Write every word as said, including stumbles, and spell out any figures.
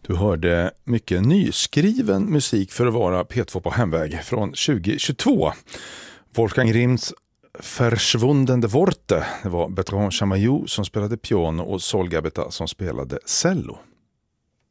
Du hörde mycket nyskriven musik för att vara P två på hemväg från tjugo tjugotvå. Wolfgang Grimms Verschwundene Worte. Det var Bertrand Chamayou som spelade piano och Sol Gabetta som spelade cello.